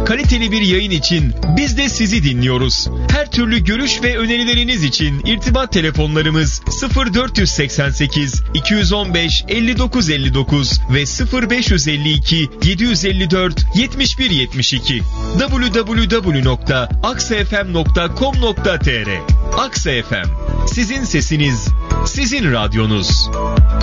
Kaliteli bir yayın için biz de sizi dinliyoruz. Her türlü görüş ve önerileriniz için irtibat telefonlarımız 0488 215 5959 ve 0552 754 7172. www.aksafm.com.tr. Aksa FM. Sizin sesiniz, sizin radyonuz.